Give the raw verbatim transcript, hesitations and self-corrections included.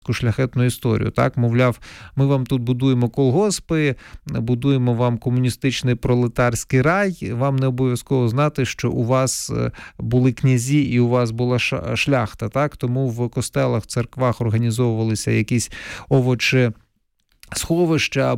шляхетну історію. Так, мовляв, ми вам тут будуємо колгоспи, будуємо вам комуністичний пролетарський рай, вам не обов'язково знати, що у вас були князі і у вас була шляхта. Так, тому в костелах, в церквах організовувалися якісь овочі сховища